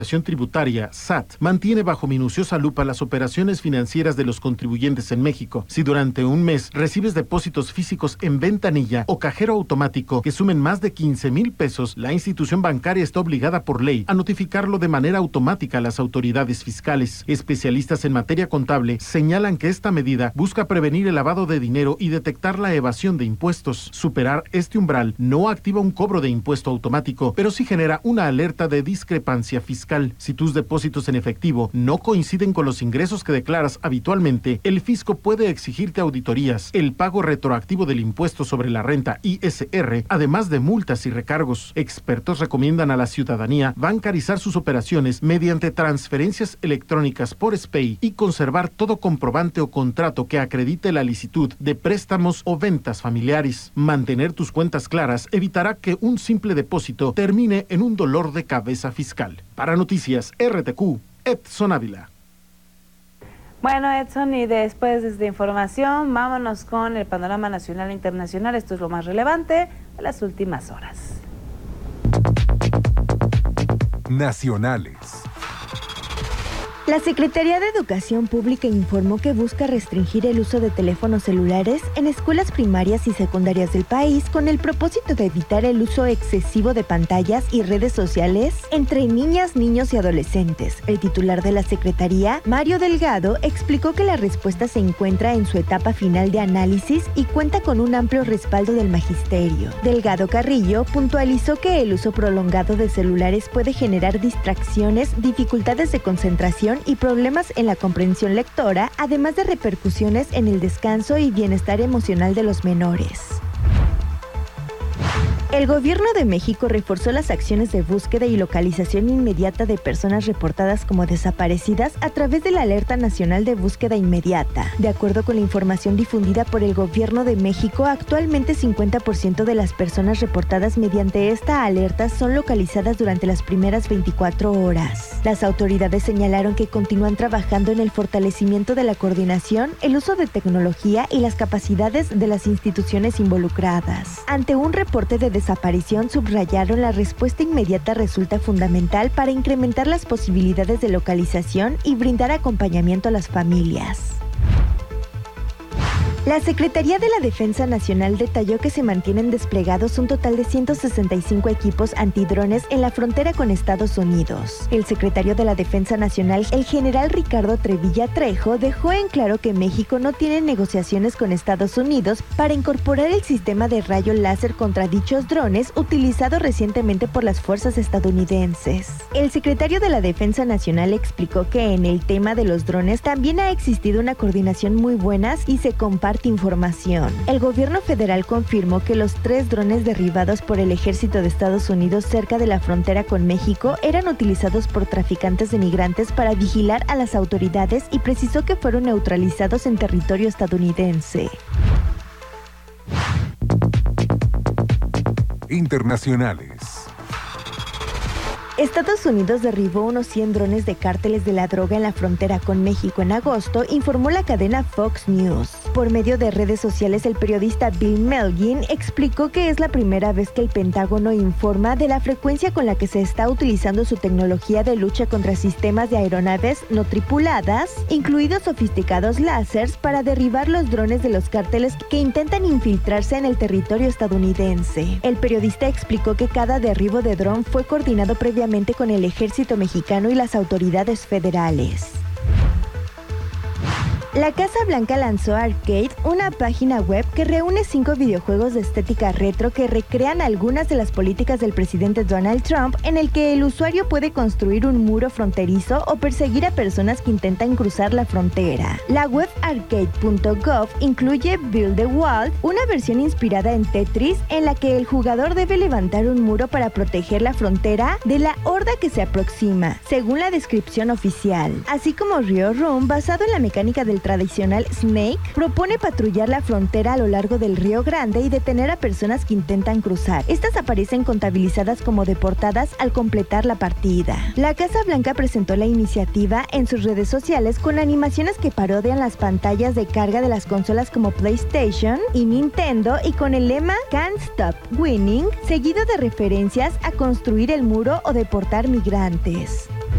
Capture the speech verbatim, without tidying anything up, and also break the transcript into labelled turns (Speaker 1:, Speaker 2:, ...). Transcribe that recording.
Speaker 1: Tributaria, S A T, mantiene bajo minuciosa lupa las operaciones financieras de los contribuyentes en México. Si durante un mes recibes depósitos físicos en ventanilla o cajero automático que sumen más de quince mil pesos, la institución bancaria está obligada por ley a notificarlo de manera automática a las autoridades fiscales. Especialistas en materia contable señalan que esta medida busca prevenir el lavado de dinero y detectar la evasión de impuestos. Superar este umbral no activa un cobro de impuesto automático, pero sí genera una alerta de discrepancia fiscal. Si tus depósitos en efectivo no coinciden con los ingresos que declaras habitualmente, el fisco puede exigirte auditorías, el pago retroactivo del impuesto sobre la renta I S R, además de multas y recargos. Expertos recomiendan a la ciudadanía bancarizar sus operaciones mediante transferencias electrónicas por SPEI y conservar todo comprobante o contrato que acredite la licitud de préstamos o ventas familiares. Mantener tus cuentas claras evitará que un simple depósito termine en un dolor de cabeza fiscal. Para Noticias R T Q, Edson Ávila.
Speaker 2: Bueno, Edson, y después de esta información, vámonos con el panorama nacional e internacional. Esto es lo más relevante de las últimas horas.
Speaker 3: Nacionales.
Speaker 4: La Secretaría de Educación Pública informó que busca restringir el uso de teléfonos celulares en escuelas primarias y secundarias del país con el propósito de evitar el uso excesivo de pantallas y redes sociales entre niñas, niños y adolescentes. El titular de la Secretaría, Mario Delgado, explicó que la respuesta se encuentra en su etapa final de análisis y cuenta con un amplio respaldo del magisterio. Delgado Carrillo puntualizó que el uso prolongado de celulares puede generar distracciones, dificultades de concentración y problemas en la comprensión lectora, además de repercusiones en el descanso y bienestar emocional de los menores. El Gobierno de México reforzó las acciones de búsqueda y localización inmediata de personas reportadas como desaparecidas a través de la Alerta Nacional de Búsqueda Inmediata. De acuerdo con la información difundida por el Gobierno de México, actualmente cincuenta por ciento de las personas reportadas mediante esta alerta son localizadas durante las primeras veinticuatro horas. Las autoridades señalaron que continúan trabajando en el fortalecimiento de la coordinación, el uso de tecnología y las capacidades de las instituciones involucradas. Ante un reporte de desaparición, subrayaron la respuesta inmediata resulta fundamental para incrementar las posibilidades de localización y brindar acompañamiento a las familias. La Secretaría de la Defensa Nacional detalló que se mantienen desplegados un total de ciento sesenta y cinco equipos antidrones en la frontera con Estados Unidos. El secretario de la Defensa Nacional, el general Ricardo Trevilla Trejo, dejó en claro que México no tiene negociaciones con Estados Unidos para incorporar el sistema de rayo láser contra dichos drones utilizado recientemente por las fuerzas estadounidenses. El secretario de la Defensa Nacional explicó que en el tema de los drones también ha existido una coordinación muy buena y se comparte información. El gobierno federal confirmó que los tres drones derribados por el ejército de Estados Unidos cerca de la frontera con México eran utilizados por traficantes de migrantes para vigilar a las autoridades y precisó que fueron neutralizados en territorio estadounidense.
Speaker 3: Internacionales.
Speaker 4: Estados Unidos derribó unos cien drones de cárteles de la droga en la frontera con México en agosto, informó la cadena Fox News. Por medio de redes sociales, el periodista Bill Melgin explicó que es la primera vez que el Pentágono informa de la frecuencia con la que se está utilizando su tecnología de lucha contra sistemas de aeronaves no tripuladas, incluidos sofisticados láseres, para derribar los drones de los cárteles que intentan infiltrarse en el territorio estadounidense. El periodista explicó que cada derribo de dron fue coordinado previamente con el ejército mexicano y las autoridades federales. La Casa Blanca lanzó Arcade, una página web que reúne cinco videojuegos de estética retro que recrean algunas de las políticas del presidente Donald Trump, en el que el usuario puede construir un muro fronterizo o perseguir a personas que intentan cruzar la frontera. La web arcade punto gov incluye Build the Wall, una versión inspirada en Tetris, en la que el jugador debe levantar un muro para proteger la frontera de la horda que se aproxima, según la descripción oficial. Así como Rio Room, basado en la mecánica del tradicional Snake, propone patrullar la frontera a lo largo del Río Grande y detener a personas que intentan cruzar. Estas aparecen contabilizadas como deportadas al completar la partida. La Casa Blanca presentó la iniciativa en sus redes sociales con animaciones que parodian las pantallas de carga de las consolas como PlayStation y Nintendo, y con el lema Can't Stop Winning, seguido de referencias a construir el muro o deportar migrantes.